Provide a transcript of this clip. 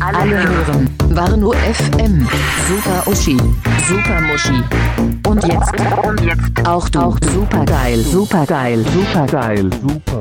Alle hören Warnow FM. Super Uschi, Super Muschi. Und jetzt auch du. Supergeil, supergeil, supergeil, super.